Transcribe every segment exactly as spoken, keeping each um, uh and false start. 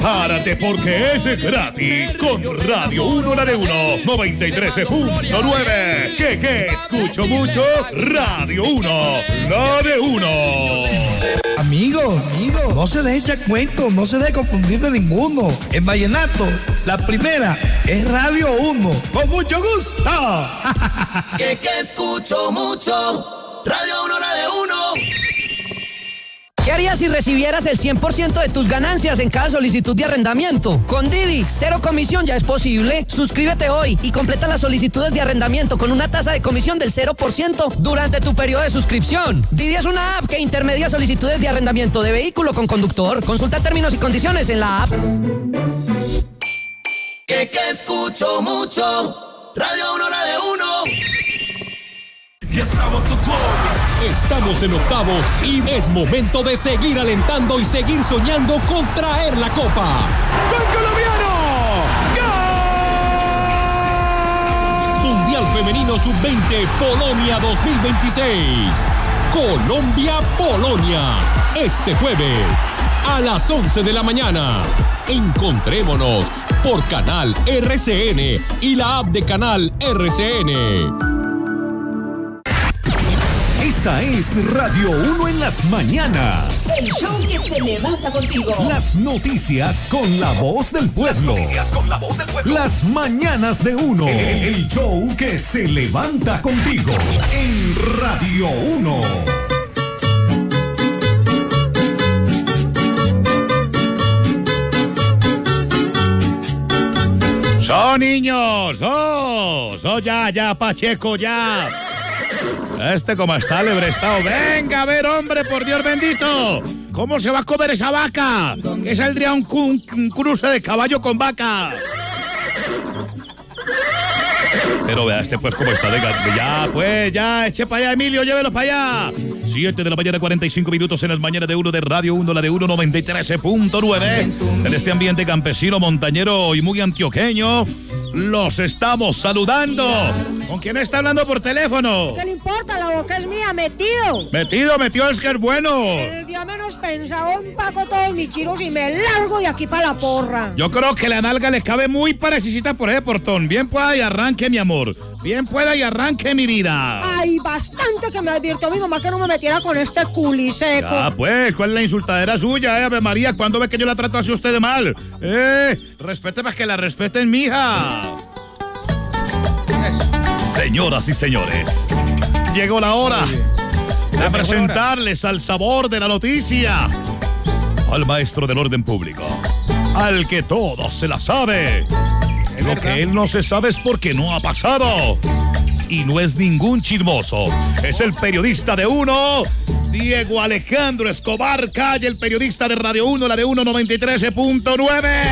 Párate porque es gratis con Radio uno, la de uno, noventa y tres punto nueve. ¿Qué, qué? Escucho mucho. Radio uno, la de uno. Amigo, amigo, no se deje echar cuento, no se deje confundir de ninguno. En vallenato, la primera es Radio uno. Con mucho gusto. Que, que escucho mucho. Radio uno, la de uno. ¿Qué harías si recibieras el cien por ciento de tus ganancias en cada solicitud de arrendamiento? Con Didi, cero comisión ya es posible. Suscríbete hoy y completa las solicitudes de arrendamiento con una tasa de comisión del cero por ciento durante tu periodo de suscripción. Didi es una app que intermedia solicitudes de arrendamiento de vehículo con conductor. Consulta términos y condiciones en la app. Que, que escucho mucho. Radio uno, la de uno. Estamos en octavos y es momento de seguir alentando y seguir soñando con traer la copa. ¡Gol colombiano! ¡Gol! Mundial Femenino sub veinte Polonia dos mil veintiséis. Colombia-Polonia. Este jueves a las once de la mañana. Encontrémonos por Canal R C N y la app de Canal R C N. Esta es Radio uno en las mañanas. El show que se levanta contigo. Las noticias con la voz del pueblo. Las noticias con la voz del pueblo. Las mañanas de uno. El show que se levanta contigo. En Radio uno. ¡So, niños! ¡Oh! ¡So, ya, ya, Pacheco, ya! Este como está lebrestado. Venga a ver, hombre, por Dios bendito. ¿Cómo se va a comer esa vaca? Que saldría un, un, un cruce de caballo con vaca. Pero vea este pues cómo está. Venga, ya, pues, ya, eche para allá, Emilio, llévelo para allá. siete de la mañana, cuarenta y cinco minutos en las mañanas de uno de Radio uno, la de uno, noventa y tres punto nueve. En este ambiente campesino, montañero y muy antioqueño, los estamos saludando. ¿Con quién está hablando por teléfono? ¿Qué le importa? La boca es mía, metido. Metido, metido, es que es bueno. El día menos pensado, empaco todos mis chiros y me largo de aquí para la porra. Yo creo que la nalga le cabe muy parecida por ese portón. Bien pueda y arranque, mi amor. Bien pueda y arranque, mi vida. Ay, bastante que me advirtió mi mamá que no me metiera con este culiseco. Ah, pues, ¿cuál es la insultadera suya, eh, Ave María? ¿Cuándo ve que yo la trato así a usted de mal? Eh, respete para que la respeten, mija. Señoras y señores, llegó la hora de presentarles al sabor de la noticia al maestro del orden público, al que todo se la sabe. Lo que él no se sabe es porque no ha pasado. Y no es ningún chismoso. Es el periodista de uno, Diego Alejandro Escobar Calle, el periodista de Radio uno, la de uno, noventa y tres punto nueve.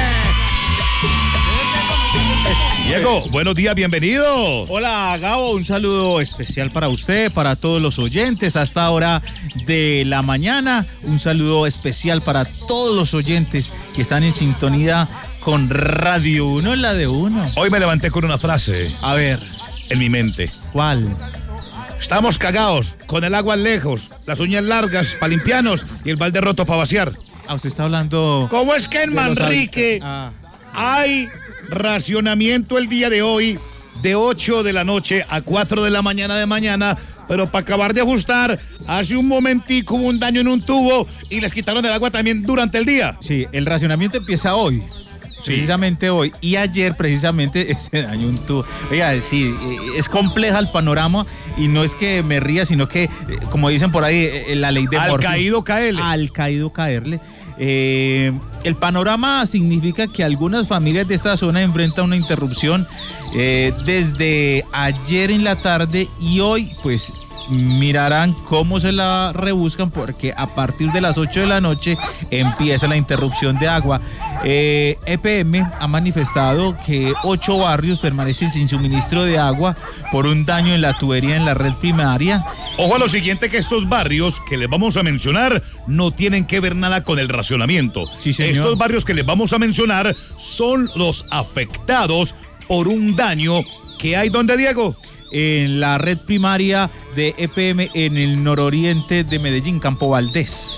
Diego, buenos días, bienvenido. Hola, Gabo, un saludo especial para usted, para todos los oyentes a esta hora de la mañana. Un saludo especial para todos los oyentes que están en sintonía con Radio uno, la de uno. Hoy me levanté con una frase. A ver. En mi mente. ¿Cuál? Estamos cagados, con el agua lejos, las uñas largas para limpiarnos y el balde roto para vaciar. Ah, usted está hablando... ¿Cómo es que en Manrique ah. hay racionamiento el día de hoy de ocho de la noche a cuatro de la mañana de mañana? Pero para acabar de ajustar, hace un momentico hubo un daño en un tubo y les quitaron el agua también durante el día. Sí, el racionamiento empieza hoy. Sí. Precisamente hoy. Y ayer precisamente se dañó un tubo. Oiga, sí, es compleja el panorama y no es que me ría, sino que, como dicen por ahí, la ley de Al Murphy. caído caerle. Al caído caerle. Eh, el panorama significa que algunas familias de esta zona enfrentan una interrupción eh, desde ayer en la tarde y hoy, pues, mirarán cómo se la rebuscan porque a partir de las ocho de la noche empieza la interrupción de agua. Eh, E P M ha manifestado que ocho barrios permanecen sin suministro de agua por un daño en la tubería en la red primaria. Ojo a lo siguiente, que estos barrios que les vamos a mencionar no tienen que ver nada con el racionamiento. Sí, señor. Estos barrios que les vamos a mencionar son los afectados por un daño que hay. ¿Dónde, Diego? En la red primaria de E P M en el nororiente de Medellín, Campo Valdés.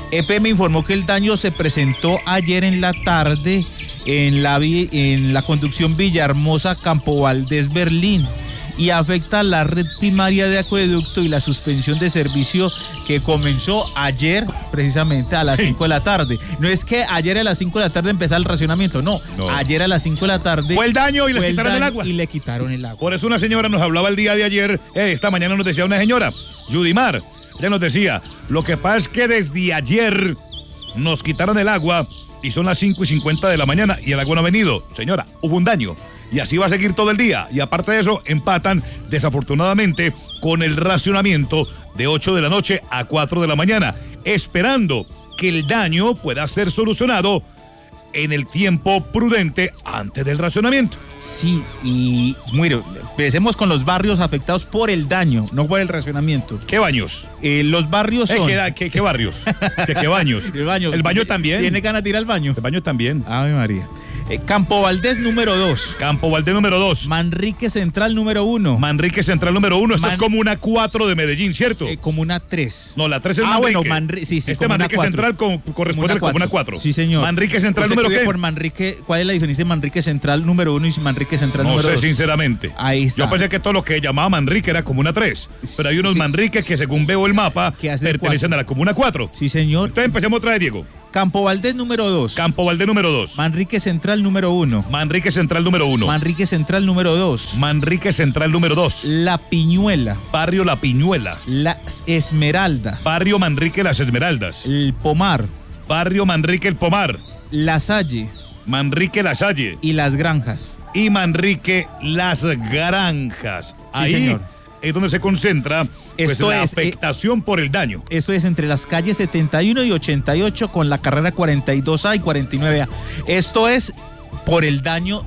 E P M informó que el daño se presentó ayer en la tarde en la, vi- en la conducción Villahermosa-Campo Valdés-Berlín y afecta la red primaria de acueducto y la suspensión de servicio que comenzó ayer precisamente a las cinco de la tarde. No es que ayer a las cinco de la tarde empezara el racionamiento, no, no. Ayer a las cinco de la tarde fue el daño y les quitaron el, el agua. Y le quitaron el agua. Por eso una señora nos hablaba el día de ayer, eh, esta mañana nos decía una señora, Yudimar, ella nos decía, lo que pasa es que desde ayer nos quitaron el agua y son las cinco y cincuenta de la mañana y el agua no ha venido. Señora, hubo un daño. Y así va a seguir todo el día. Y aparte de eso, empatan desafortunadamente con el racionamiento de ocho de la noche a cuatro de la mañana, esperando que el daño pueda ser solucionado en el tiempo prudente antes del racionamiento. Sí, y mire, empecemos con los barrios afectados por el daño, no por el racionamiento. ¿Qué baños? Eh, los barrios son... Eh, ¿qué, qué, ¿Qué barrios? ¿Qué, qué baños? El baño. ¿El baño también? ¿Tiene ganas de ir al baño? El baño también. Ave María. Eh, Campo Valdés número dos. Campo Valdés número dos. Manrique Central número uno. Manrique Central número uno. Esto Man... es comuna cuatro de Medellín, ¿cierto? Eh, comuna tres. No, la tres es ah, Manrique. Ah, bueno, Manri... sí, sí. Este Manrique cuatro. Central con, corresponde a comuna cuatro. Sí, señor. Manrique Central número qué? Por Manrique, ¿cuál es la diferencia de Manrique Central número uno y Manrique Central no número dos? No sé, sinceramente. Ahí está. Yo pensé que todo lo que llamaba Manrique era comuna tres. Pero hay unos sí. Manriques que, según veo el mapa, pertenecen cuatro. A la comuna cuatro. Sí, señor. Entonces empecemos otra vez, Diego. Campo Valdés número dos. Campo Valdés número dos. Manrique Central número uno. Manrique Central número uno. Manrique Central número dos. Manrique Central número dos. La Piñuela. Barrio La Piñuela. Las Esmeraldas. Barrio Manrique Las Esmeraldas. El Pomar. Barrio Manrique El Pomar. La Salle. Manrique La Salle. Y Las Granjas. Y Manrique Las Granjas. Sí, ahí señor. Es donde se concentra pues, Esto la es, afectación eh, por el daño. Eso es entre las calles setenta y uno y ochenta y ocho con la carrera cuarenta y dos A y cuarenta y nueve A. Esto es por el daño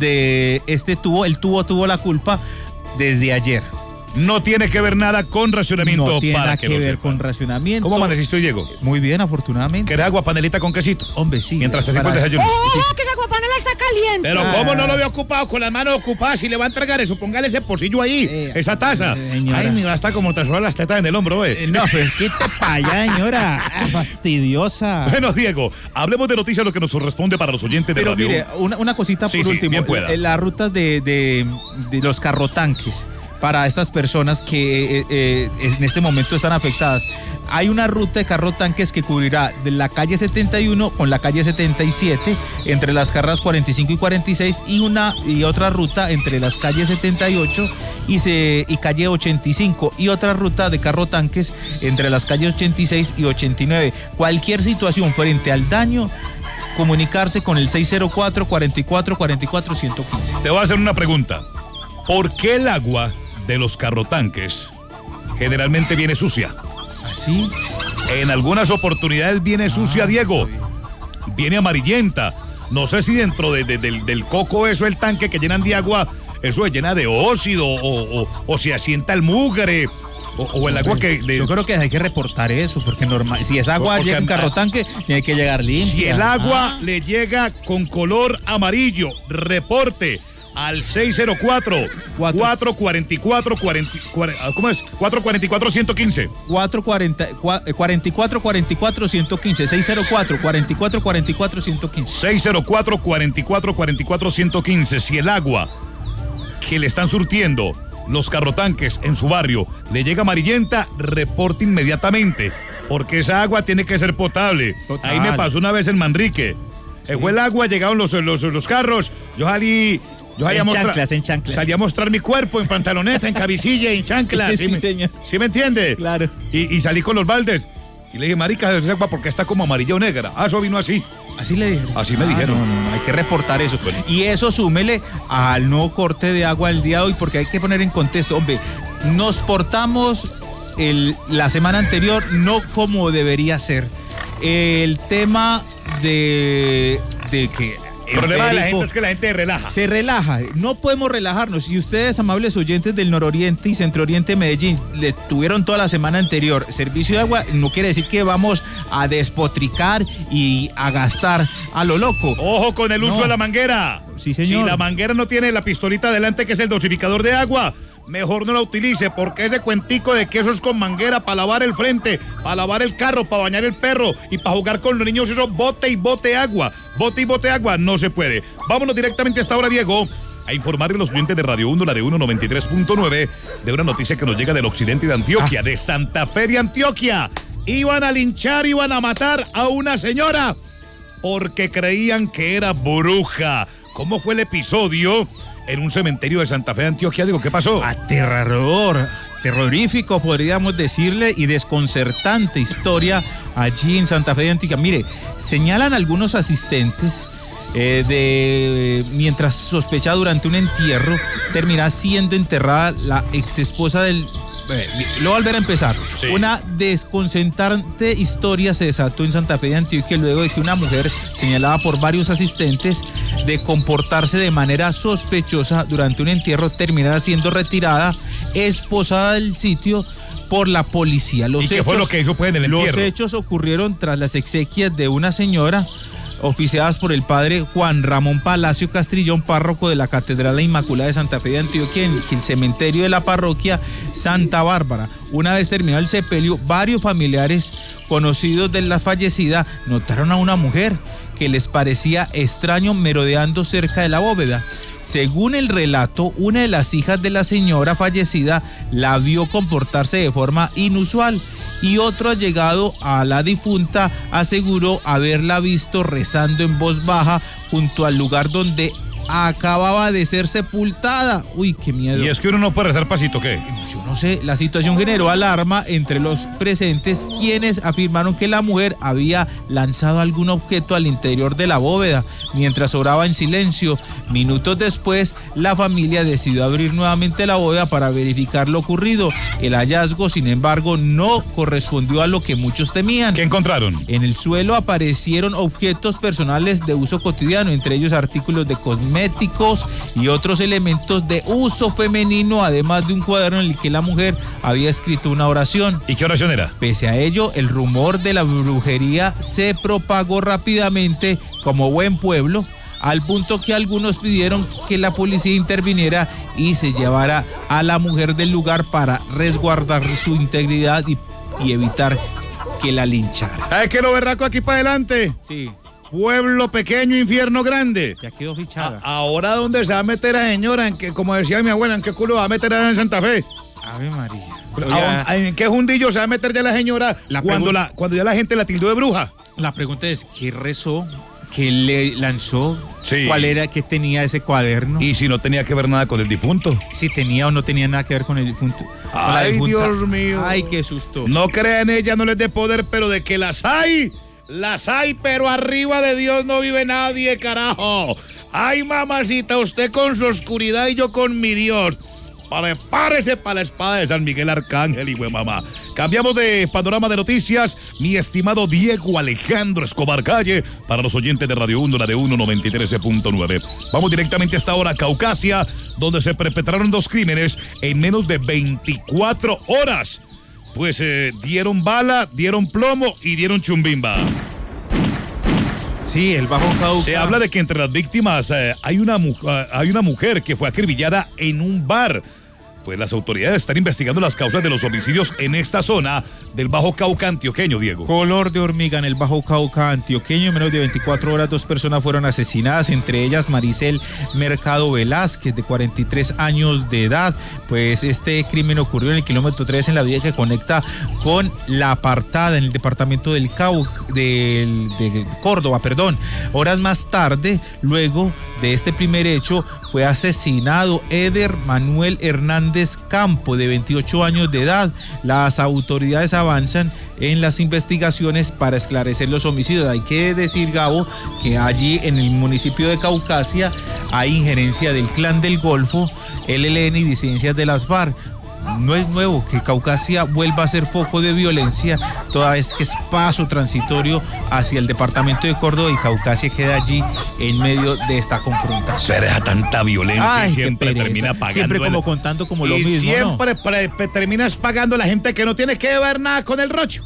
de este tubo. El tubo tuvo la culpa desde ayer. No tiene que ver nada con racionamiento. No tiene para nada que, que ver sepa. con racionamiento. ¿Cómo amaneciste, Diego? Muy bien, afortunadamente. ¿Querés agua panelita con quesito? Hombre, sí. Mientras te sirvo el ¡Oh, desayuno. que esa aguapanela está caliente! Pero ¿cómo no lo había ocupado? Con las manos ocupadas. Si le va a entregar eso, póngale ese pocillo ahí. Eh, esa taza. Eh, Ay, mira, está como te suenan las tetas en el hombro, eh. eh no, pues quite para allá, señora. Fastidiosa. Bueno, Diego, hablemos de noticias, lo que nos corresponde para los oyentes de Pero radio. mire, una, una cosita sí, por sí, último. Bien pueda. Las rutas de, de, de los carrotanques para estas personas que eh, eh, en este momento están afectadas. Hay una ruta de carrotanques que cubrirá de la calle setenta y uno con la calle setenta y siete entre las carreras cuarenta y cinco y cuarenta y seis y una y otra ruta entre las calles setenta y ocho y, se, y calle ochenta y cinco y otra ruta de carrotanques entre las calles ochenta y seis y ochenta y nueve. Cualquier situación frente al daño, comunicarse con el seis cero cuatro, cuarenta y cuatro, cuarenta y cuatro, ciento quince. Te voy a hacer una pregunta. ¿Por qué el agua de los carrotanques generalmente viene sucia? ¿Así? En algunas oportunidades viene sucia, ah, Diego. Viene amarillenta. No sé si dentro de, de, del, del coco eso, el tanque que llenan de agua, eso es llena de óxido o, o, o se asienta el mugre. O, o el agua que... De... Yo creo que hay que reportar eso, porque normal, si esa agua llega en carrotanque, tiene que llegar limpia. Si el agua ah. le llega con color amarillo, reporte al seis cero cuatro, cuatro cuatro cuatro, cuarenta, ¿cómo es? cuatro cuatro cuatro, ciento quince. cuatro cuarenta, cuarenta y cuatro, cuarenta y cuatro, ciento quince. seis cero cuatro, cuarenta y cuatro, cuarenta y cuatro, ciento quince. seis cero cuatro, cuarenta y cuatro, cuarenta y cuatro, ciento quince. Si el agua que le están surtiendo los carrotanques en su barrio le llega amarillenta, reporte inmediatamente, porque esa agua tiene que ser potable. Total. Ahí me pasó una vez en Manrique. Sí. Fue el agua, llegaron los, los, los carros, yo salí... Yo salí en a mostrar, chanclas, en chanclas. Salí a mostrar mi cuerpo en pantaloneta, en cabecilla y en chanclas. Sí, ¿Sí, me, señor. ¿sí me entiende? Claro. Y, y salí con los baldes. Y le dije, marica, esa agua porque está como amarilla o negra. Ah, eso vino así. Así le dijeron. Así me ah, dijeron. No, no, no, hay que reportar eso. Bueno. Y eso súmele al nuevo corte de agua del día de hoy, porque hay que poner en contexto. Hombre, nos portamos el, la semana anterior no como debería ser. El tema de, de que... El problema de la gente es que la gente relaja. Se relaja. No podemos relajarnos. Y ustedes, amables oyentes del nororiente y centro-oriente de Medellín, le tuvieron toda la semana anterior servicio de agua, no quiere decir que vamos a despotricar y a gastar a lo loco. Ojo con el uso no. de la manguera. Sí, señor. Si la manguera no tiene la pistolita adelante, que es el dosificador de agua, mejor no la utilice, porque ese cuentico de que eso es con manguera para lavar el frente, para lavar el carro, para bañar el perro y para jugar con los niños, eso bote y bote agua, bote y bote agua, no se puede. Vámonos directamente hasta ahora, Diego, a informarle a los clientes de Radio uno, la de uno noventa y tres punto nueve, de una noticia que nos llega del occidente de Antioquia, ah. de Santa Fe de Antioquia. Iban a linchar, iban a matar a una señora porque creían que era bruja. ¿Cómo fue el episodio en un cementerio de Santa Fe de Antioquia? Digo, ¿qué pasó? Aterrador, terrorífico podríamos decirle, y desconcertante historia allí en Santa Fe de Antioquia. Mire, señalan algunos asistentes eh, de mientras sospecha durante un entierro termina siendo enterrada la ex esposa del... Eh, lo voy a volver a empezar. Sí. Una desconcertante historia se desató en Santa Fe de Antioquia luego de que una mujer señalada por varios asistentes de comportarse de manera sospechosa durante un entierro terminara siendo retirada, esposada del sitio por la policía. Los ¿Y hechos, qué fue lo que hizo pues, en el entierro? Los hechos ocurrieron tras las exequias de una señora oficiadas por el padre Juan Ramón Palacio Castrillón, párroco de la Catedral La Inmaculada de Santa Fe de Antioquia, en el cementerio de la parroquia Santa Bárbara. Una vez terminado el sepelio, varios familiares conocidos de la fallecida notaron a una mujer que les parecía extraño merodeando cerca de la bóveda. Según el relato, una de las hijas de la señora fallecida la vio comportarse de forma inusual y otro allegado a la difunta aseguró haberla visto rezando en voz baja junto al lugar donde acababa de ser sepultada. Uy, qué miedo. ¿Y es que uno no puede rezar pasito, qué? Yo no sé, la situación generó alarma entre los presentes, quienes afirmaron que la mujer había lanzado algún objeto al interior de la bóveda mientras oraba en silencio. Minutos después, la familia decidió abrir nuevamente la bóveda para verificar lo ocurrido. El hallazgo, sin embargo, no correspondió a lo que muchos temían. ¿Qué encontraron? En el suelo aparecieron objetos personales de uso cotidiano, entre ellos artículos de cosméticos y otros elementos de uso femenino, además de un cuaderno en el que la mujer había escrito una oración. ¿Y qué oración era? Pese a ello, el rumor de la brujería se propagó rápidamente como buen pueblo, al punto que algunos pidieron que la policía interviniera y se llevara a la mujer del lugar para resguardar su integridad y, y evitar que la linchara. ¿Sabes qué lo berraco aquí para adelante? Sí. Pueblo pequeño, infierno grande. Ya quedó fichada. A, ahora, ¿dónde se va a meter a señora? En que, como decía mi abuela, ¿en qué culo va a meter a en Santa Fe? Ave María. ¿A, ¿En qué hundillo se va a meter ya la señora la cuando, la, cuando ya la gente la tildó de bruja? La pregunta es, ¿qué rezó? ¿Qué le lanzó? Sí. ¿Cuál era que tenía ese cuaderno? Y si no tenía que ver nada con el difunto. Si tenía o no tenía nada que ver con el difunto. Ay, Dios mío. Ay, qué susto. No crean en ella, no les dé poder, pero de que las hay, las hay, pero arriba de Dios no vive nadie, carajo. Ay, mamacita, usted con su oscuridad y yo con mi Dios. Prepárese para la espada de San Miguel Arcángel y güey mamá. Cambiamos de panorama de noticias, mi estimado Diego Alejandro Escobar Calle, para los oyentes de Radio uno, la de uno noventa y tres punto nueve. Vamos directamente hasta ahora a Caucasia, donde se perpetraron dos crímenes en menos de veinticuatro horas. Pues eh, dieron bala, dieron plomo y dieron chumbimba. Sí, el Bajo Cauca. Se habla de que entre las víctimas eh, hay, una mu- hay una mujer que fue acribillada en un bar. Pues las autoridades están investigando las causas de los homicidios en esta zona del Bajo Cauca antioqueño, Diego. Color de hormiga en el Bajo Cauca antioqueño. En menos de veinticuatro horas, dos personas fueron asesinadas, entre ellas Maricel Mercado Velázquez, de cuarenta y tres años de edad. Pues este crimen ocurrió en el kilómetro tres, en la vía que conecta con La Apartada, en el departamento del Cauca, del, de Córdoba, perdón. Horas más tarde, luego de este primer hecho, fue asesinado Eder Manuel Hernández Campo, de veintiocho años de edad. Las autoridades avanzan en las investigaciones para esclarecer los homicidios. Hay que decir, Gabo, que allí en el municipio de Caucasia hay injerencia del Clan del Golfo, L L N y disidencias de las FARC. No es nuevo que Caucasia vuelva a ser foco de violencia, toda vez que es paso transitorio hacia el departamento de Córdoba, y Caucasia queda allí en medio de esta confrontación. Pero tanta violencia. Ay, y siempre termina pagando. Siempre como el... contando como lo y mismo, siempre ¿no? pre- pre- terminas pagando la gente que no tiene que ver nada con el rocho.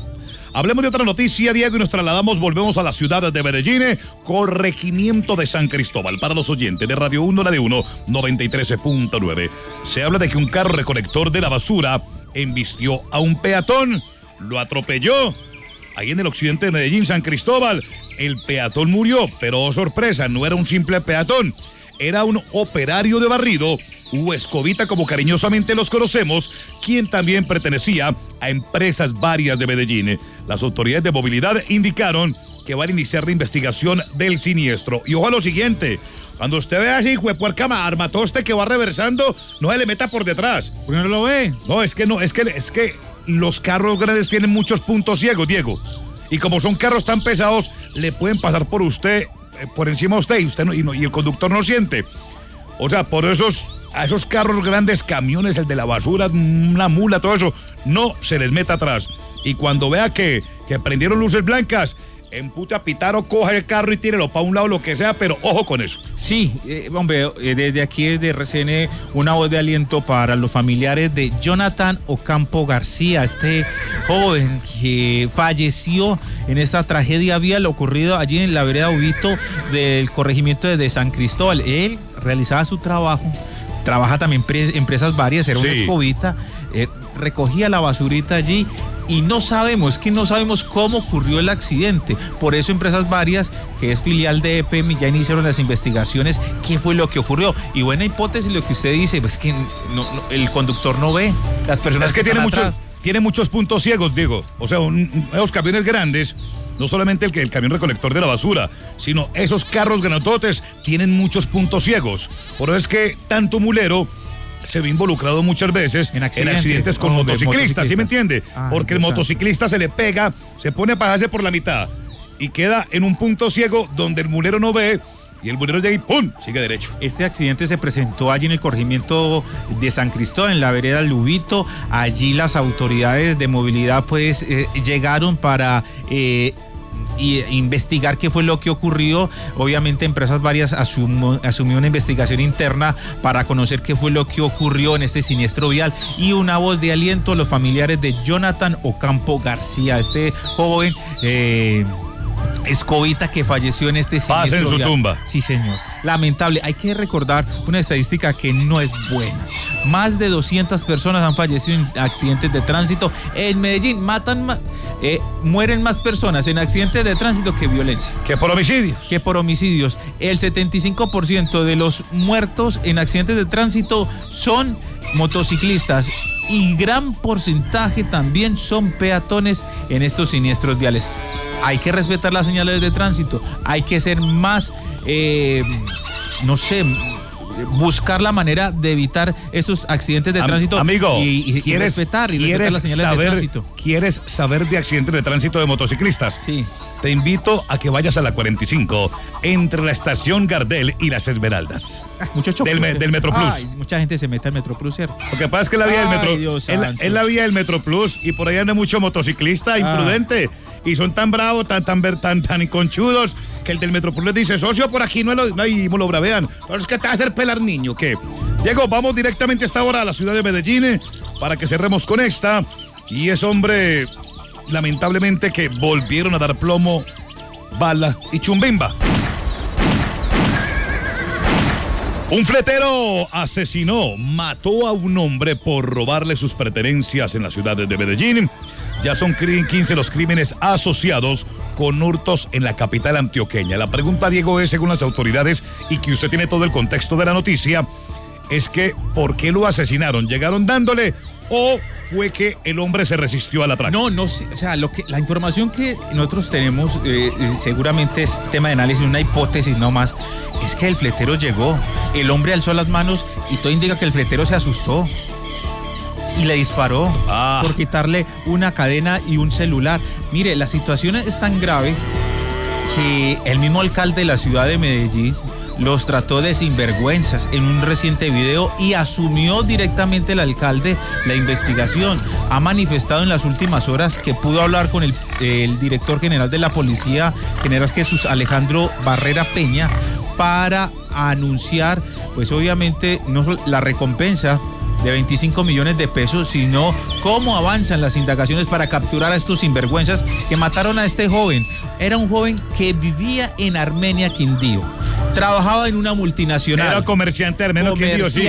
Hablemos de otra noticia, Diego, y nos trasladamos, volvemos a la ciudad de Medellín, corregimiento de San Cristóbal. Para los oyentes de Radio uno, la de uno, noventa y tres punto nueve. Se habla de que un carro recolector de la basura embistió a un peatón, lo atropelló. Ahí en el occidente de Medellín, San Cristóbal, el peatón murió, pero oh, sorpresa, no era un simple peatón, era un operario de barrido, u escobita como cariñosamente los conocemos, quien también pertenecía a empresas varias de Medellín. Las autoridades de movilidad indicaron que van a iniciar la investigación del siniestro. Y ojo a lo siguiente, cuando usted vea así, juepuerca armatoste que va reversando, no se le meta por detrás. ¿Por qué no lo ve? No, es que no, es que, es que los carros grandes tienen muchos puntos ciegos, Diego. Y como son carros tan pesados, le pueden pasar por usted, eh, por encima de usted, y usted no, y, no, y el conductor no siente. O sea, por esos, a esos carros grandes, camiones, el de la basura, una mula, todo eso, no se les meta atrás. Y cuando vea que, que prendieron luces blancas, empute a pitar o coja el carro y tírelo para un lado, lo que sea, pero ojo con eso. Sí, eh, hombre, eh, desde aquí, desde R C N, una voz de aliento para los familiares de Jonathan Ocampo García, este joven que falleció en esta tragedia vial ocurrido allí en la vereda Ubito del corregimiento de San Cristóbal. Él realizaba su trabajo, trabaja también en empresas varias, era sí. una escobita, eh, recogía la basurita allí. Y no sabemos, que no sabemos cómo ocurrió el accidente. Por eso Empresas Varias, que es filial de E P M, ya iniciaron las investigaciones. ¿Qué fue lo que ocurrió? Y buena hipótesis lo que usted dice, pues que no, no, el conductor no ve. Las personas es que, que tiene muchos, tiene muchos puntos ciegos, Diego. O sea, un, esos camiones grandes, no solamente el, que, el camión recolector de la basura, sino esos carros granototes tienen muchos puntos ciegos. Por eso es que tanto mulero se ve involucrado muchas veces en accidentes, en accidentes con oh, motociclistas, ¿sí me entiende? Ah, porque el motociclista se le pega, se pone a pasarse por la mitad y queda en un punto ciego donde el mulero no ve y el mulero llega y ¡pum! Sigue derecho. Este accidente se presentó allí en el corregimiento de San Cristóbal, en la vereda Lubito. Allí las autoridades de movilidad pues eh, llegaron para Eh, y investigar qué fue lo que ocurrió. Obviamente Empresas Varias asumió, asumió una investigación interna para conocer qué fue lo que ocurrió en este siniestro vial, y una voz de aliento a los familiares de Jonathan Ocampo García, este joven eh, escobita que falleció en este siniestro Pasa en su vial. tumba. Sí, señor. Lamentable. Hay que recordar una estadística que no es buena. Más de doscientas personas han fallecido en accidentes de tránsito en Medellín. Matan más, eh, mueren más personas en accidentes de tránsito que violencia. Que por homicidios. Que por homicidios. El setenta y cinco por ciento de los muertos en accidentes de tránsito son motociclistas, y gran porcentaje también son peatones en estos siniestros viales. Hay que respetar las señales de tránsito, hay que ser más, eh, no sé, buscar la manera de evitar esos accidentes de Am, tránsito. Amigo, y, y, ¿quieres, y respetar, y respetar las señales saber, de tránsito. ¿Quieres saber de accidentes de tránsito de motociclistas? Sí. Te invito a que vayas a la cuarenta y cinco, entre la estación Gardel y las Esmeraldas. Ah, mucho del, me, del Metro Plus. Ay, mucha gente se mete al Metro Plus, ¿cierto? Lo que pasa es que la vía del Metro Dios es, la, es la vía del Metro Plus, y por ahí anda mucho motociclista ah. imprudente, y son tan bravos, tan tan tan tan conchudos, que el del Metro Plus les dice: socio, por aquí no, lo, no y me lo bravean. Pero es que te va a hacer pelar, niño, ¿qué? Diego, vamos directamente a esta hora a la ciudad de Medellín para que cerremos con esta. Y es, hombre, lamentablemente que volvieron a dar plomo, bala y chumbimba. Un fletero asesinó, mató a un hombre por robarle sus pertenencias en la ciudad de Medellín. Ya son quince los crímenes asociados con hurtos en la capital antioqueña. La pregunta, Diego, es, según las autoridades, y que usted tiene todo el contexto de la noticia, es que ¿por qué lo asesinaron? ¿Llegaron dándole o fue que el hombre se resistió al atraco? No, no, o sea, lo que, la información que nosotros tenemos, eh, seguramente es tema de análisis, una hipótesis no más, es que el fletero llegó, el hombre alzó las manos y todo indica que el fletero se asustó y le disparó ah. por quitarle una cadena y un celular. Mire, la situación es tan grave que el mismo alcalde de la ciudad de Medellín los trató de sinvergüenzas en un reciente video, y asumió directamente el alcalde la investigación. Ha manifestado en las últimas horas que pudo hablar con el, el director general de la policía, general Jesús Alejandro Barrera Peña, para anunciar, pues obviamente, no la recompensa de veinticinco millones de pesos, sino cómo avanzan las indagaciones para capturar a estos sinvergüenzas que mataron a este joven. Era un joven que vivía en Armenia, Quindío. Trabajaba en una multinacional. Era comerciante armenio, Quindío, sí.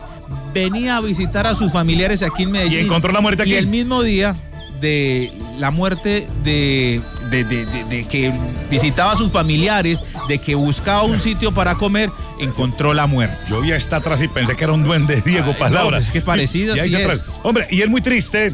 Venía a visitar a sus familiares aquí en Medellín. Y encontró la muerte aquí. Y el mismo día de la muerte de, de, de, de, de que visitaba a sus familiares, de que buscaba un sitio para comer, encontró la muerte. Yo vi hasta atrás y pensé que era un duende, Diego, palabra. No, es que es parecido. Y, y ahí sí es. atrás. Hombre, y es muy triste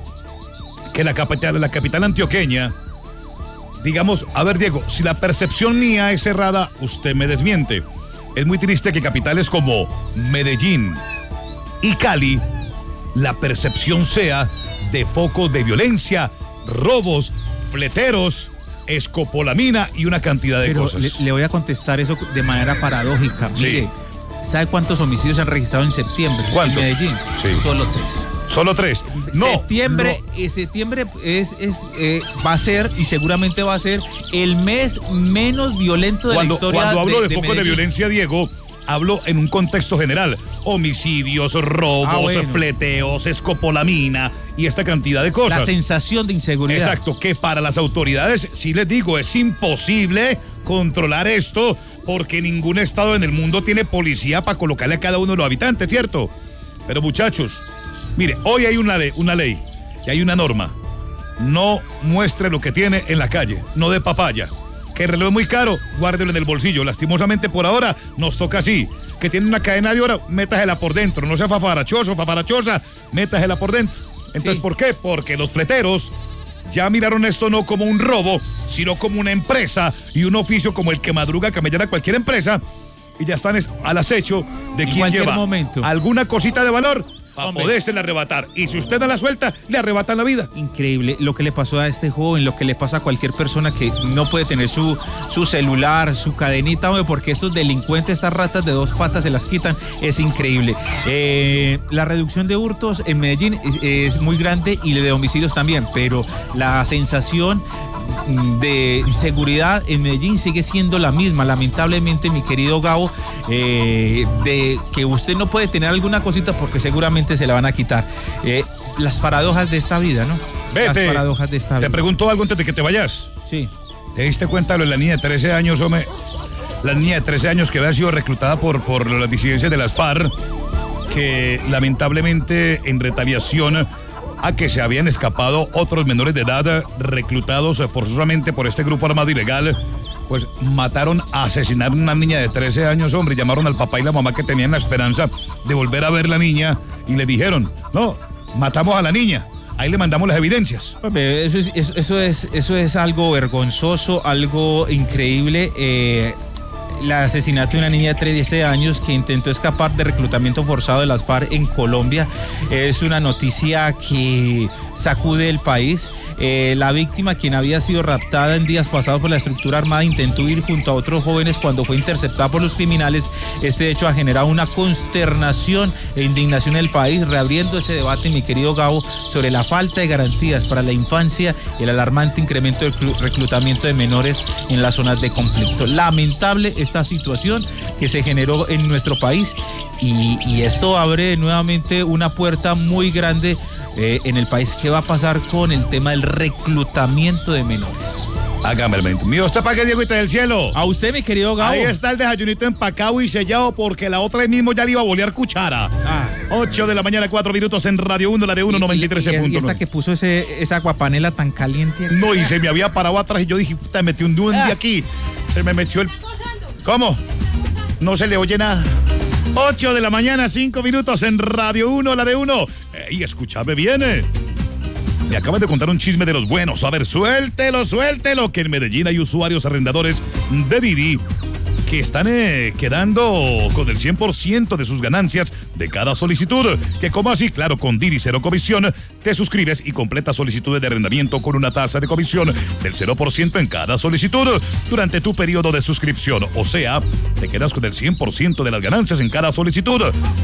que la capital, la capital antioqueña, digamos, a ver, Diego, si la percepción mía es errada, usted me desmiente. Es muy triste que capitales como Medellín y Cali, la percepción sea de focos de violencia, robos, fleteros, escopolamina y una cantidad de Pero cosas. Le, le voy a contestar eso de manera paradójica. Sí. Mire, ¿sabe cuántos homicidios se han registrado en septiembre? ¿Cuánto? En Medellín. Sí. Solo tres. Solo tres. No. Septiembre, no. eh, septiembre es, es, eh, va a ser y seguramente va a ser el mes menos violento de Cuando, la historia. cuando hablo de, de, de focos de violencia, Diego, hablo en un contexto general. Homicidios, robos, Ah, bueno. fleteos, escopolamina y esta cantidad de cosas. La sensación de inseguridad. Exacto, que para las autoridades, sí les digo, es imposible controlar esto porque ningún estado en el mundo tiene policía para colocarle a cada uno de los habitantes, ¿cierto? Pero muchachos, mire, hoy hay una ley, una ley y hay una norma. No muestre lo que tiene en la calle, no de papaya. Que el reloj es muy caro, guárdelo en el bolsillo. Lastimosamente por ahora nos toca así. Que tiene una cadena de oro, métasela por dentro. No sea fafarachoso, fafarachosa, métasela por dentro. Entonces, sí. ¿Por qué? Porque los fleteros ya miraron esto no como un robo, sino como una empresa y un oficio como el que madruga a camellar a cualquier empresa. Y ya están al acecho de quien lleva momento. alguna cosita de valor para podérsela arrebatar. Y si usted no la suelta, le arrebatan la vida. Increíble lo que le pasó a este joven, lo que le pasa a cualquier persona que no puede tener su, su celular, su cadenita, hombre, porque estos delincuentes, estas ratas de dos patas se las quitan. Es increíble. Eh, la reducción de hurtos en Medellín es, es muy grande y de homicidios también, pero la sensación de inseguridad en Medellín sigue siendo la misma, lamentablemente, mi querido Gabo, eh, de que usted no puede tener alguna cosita porque seguramente se la van a quitar. Eh, las paradojas de esta vida, ¿no? Vete. Las paradojas de esta vida. Te pregunto algo antes de que te vayas. Sí. ¿Te diste cuenta de la niña de trece años, hombre? La niña de trece años que había sido reclutada por, por las disidencias de las FARC, que lamentablemente en retaliación a que se habían escapado otros menores de edad reclutados forzosamente por este grupo armado ilegal, pues mataron, asesinaron a una niña de trece años, hombre, llamaron al papá y la mamá que tenían la esperanza de volver a ver la niña y le dijeron, no, matamos a la niña. Ahí le mandamos las evidencias. Eso es, eso, eso es, eso es algo vergonzoso, algo increíble. Eh, el asesinato de una niña de trece años que intentó escapar de reclutamiento forzado de las FARC en Colombia es una noticia que sacude el país. Eh, la víctima, quien había sido raptada en días pasados por la estructura armada, intentó huir junto a otros jóvenes cuando fue interceptada por los criminales. Este hecho ha generado una consternación e indignación en el país, reabriendo ese debate, mi querido Gabo, sobre la falta de garantías para la infancia y el alarmante incremento del reclutamiento de menores en las zonas de conflicto. Lamentable esta situación que se generó en nuestro país y, y esto abre nuevamente una puerta muy grande Eh, en el país. ¿Qué va a pasar con el tema del reclutamiento de menores? Hágame el momento. Mío, ¿usted para qué, Dieguita del cielo? A usted, mi querido Gabo. Ahí está el desayunito empacado y sellado porque la otra mismo ya le iba a bolear cuchara. Ah. ocho de la mañana, cuatro minutos en Radio uno, la de uno, noventa y tres punto nueve. Y esta que puso ese, esa aguapanela tan caliente. No, y se me había parado atrás y yo dije, puta, me metió un duende ah. aquí. Se me metió el... ¿Cómo? No se le oye nada. ocho de la mañana, cinco minutos en Radio uno, la de uno. Y escúchame bien. Eh. Me acabas de contar un chisme de los buenos. A ver, suéltelo, suéltelo. Que en Medellín hay usuarios arrendadores de Didi que están eh, quedando con el cien por ciento de sus ganancias de cada solicitud. Que como así, claro, con Didi cero comisión, te suscribes y completas solicitudes de arrendamiento con una tasa de comisión del cero por ciento en cada solicitud durante tu periodo de suscripción. O sea, te quedas con el cien por ciento de las ganancias en cada solicitud.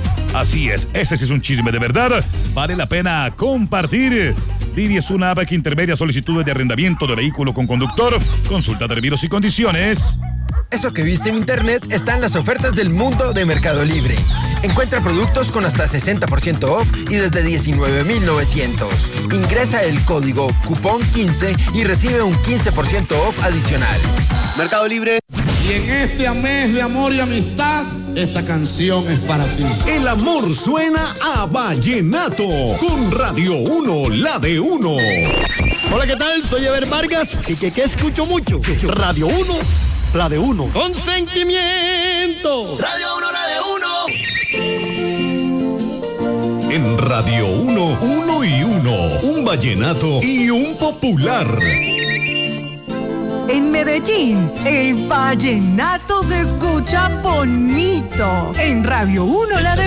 Así es, ese sí es un chisme de verdad. Vale la pena compartir. Didi es una app que intermedia solicitudes de arrendamiento de vehículo con conductor. Consulta términos y condiciones. Eso que viste en internet está en las ofertas del mundo de Mercado Libre. Encuentra productos con hasta sesenta por ciento off y desde diecinueve mil novecientos. Ingresa el código cupón quince y recibe un quince por ciento off adicional. Mercado Libre. Y en este mes de amor y amistad, esta canción es para ti. El amor suena a vallenato con Radio uno, la de uno. Hola, ¿qué tal? Soy Ever Vargas y que, que escucho mucho. Radio uno, la de uno. Con sentimiento. Radio uno, la de uno. En Radio uno, uno y uno. Un vallenato y un popular. En Medellín, el vallenato se escucha bonito. En Radio uno, la de